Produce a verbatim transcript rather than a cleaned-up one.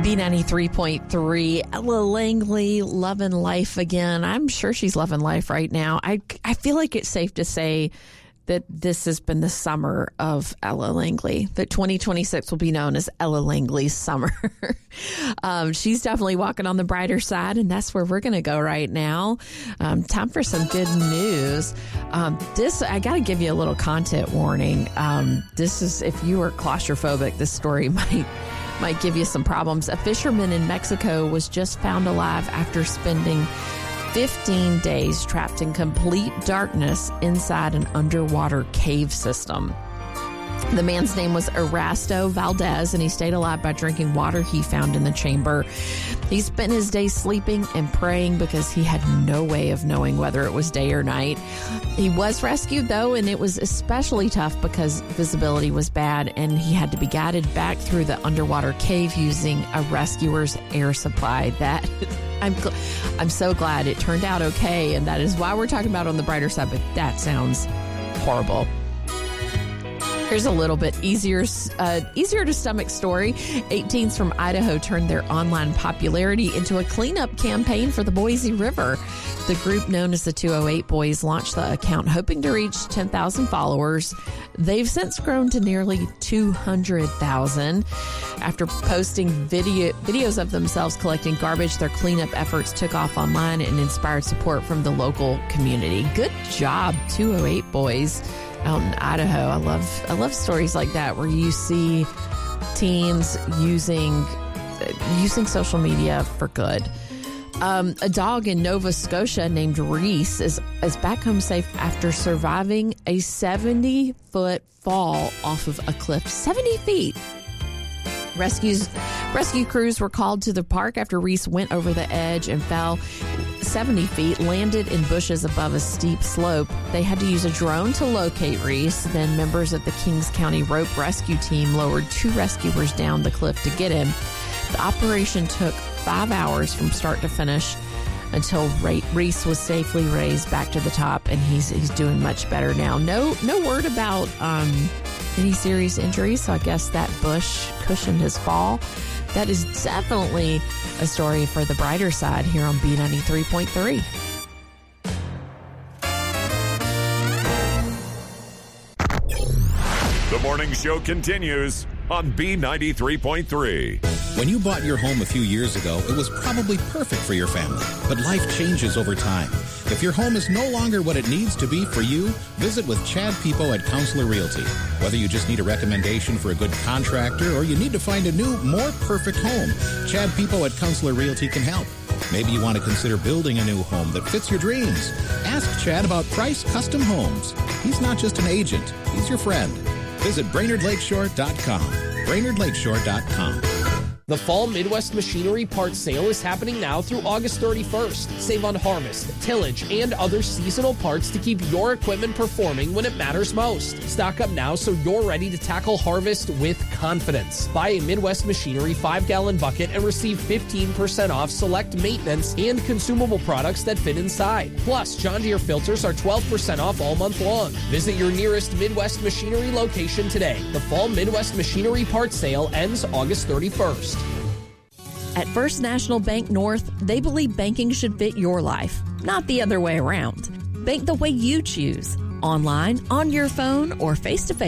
B ninety-three point three, Ella Langley, loving life again. I'm sure she's loving life right now. I, I feel like it's safe to say that this has been the summer of Ella Langley, that twenty twenty-six will be known as Ella Langley's summer. um, she's definitely walking on the brighter side, and that's where we're going to go right now. Um, time for some good news. Um, this, I got to give you a little content warning. Um, this is, if you are claustrophobic, this story might might give you some problems. A fisherman in Mexico was just found alive after spending fifteen days trapped in complete darkness inside an underwater cave system. The man's name was Erasto Valdez, and he stayed alive by drinking water he found in the chamber. He spent his days sleeping and praying because he had no way of knowing whether it was day or night. He was rescued, though, and it was especially tough because visibility was bad, and he had to be guided back through the underwater cave using a rescuer's air supply. That I'm, gl- I'm so glad it turned out okay, and that is why we're talking about on the brighter side, but that sounds horrible. Here's a little bit easier, uh, easier to stomach story. Eight teens from Idaho turned their online popularity into a cleanup campaign for the Boise River. The group, known as the two oh eight Boys, launched the account hoping to reach ten thousand followers. They've since grown to nearly two hundred thousand. After posting video, videos of themselves collecting garbage, their cleanup efforts took off online and inspired support from the local community. Good job, two oh eight Boys. Out in Idaho. I love I love stories like that where you see teens using using social media for good. Um, a dog in Nova Scotia named Reese is, is back home safe after surviving a seventy-foot fall off of a cliff. seventy feet. Rescues, rescue crews were called to the park after Reese went over the edge and fell seventy feet, landed in bushes above a steep slope. They had to use a drone to locate Reese. Then members of the Kings County Rope Rescue Team lowered two rescuers down the cliff to get him. The operation took five hours from start to finish until Reese was safely raised back to the top, and he's he's doing much better now. No no word about um, any serious injuries, so I guess that bush cushioned his fall. That is definitely a story for the brighter side here on B ninety-three point three. The morning show continues on B ninety-three point three. When you bought your home a few years ago, it was probably perfect for your family. But life changes over time. If your home is no longer what it needs to be for you, visit with Chad Pipo at Counselor Realty. Whether you just need a recommendation for a good contractor or you need to find a new, more perfect home, Chad Pipo at Counselor Realty can help. Maybe you want to consider building a new home that fits your dreams. Ask Chad about Price Custom Homes. He's not just an agent, he's your friend. Visit Brainerd Lakeshore dot com. Brainerd Lakeshore dot com. The Fall Midwest Machinery Parts Sale is happening now through August thirty-first. Save on harvest, tillage, and other seasonal parts to keep your equipment performing when it matters most. Stock up now so you're ready to tackle harvest with confidence. Buy a Midwest Machinery five gallon bucket and receive fifteen percent off select maintenance and consumable products that fit inside. Plus, John Deere filters are twelve percent off all month long. Visit your nearest Midwest Machinery location today. The Fall Midwest Machinery Parts Sale ends August thirty-first. At First National Bank North, they believe banking should fit your life, not the other way around. Bank the way you choose, online, on your phone, or face-to-face.